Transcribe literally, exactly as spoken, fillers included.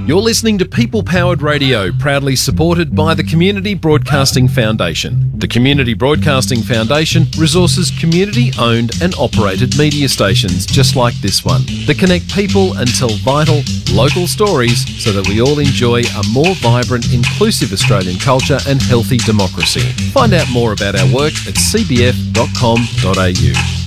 You're listening to People Powered Radio, proudly supported by the Community Broadcasting Foundation. The Community Broadcasting Foundation resources community-owned and operated media stations just like this one that connect people and tell vital, local stories so that we all enjoy a more vibrant, inclusive Australian culture and healthy democracy. Find out more about our work at c b f dot com dot a u.